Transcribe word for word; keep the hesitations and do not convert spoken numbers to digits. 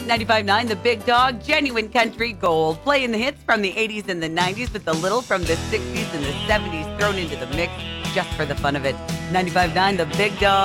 ninety-five point nine The Big Dog, genuine country gold. Playing the hits from the eighties and the nineties with a little from the sixties and the seventies thrown into the mix just for the fun of it. ninety-five point nine The Big Dog.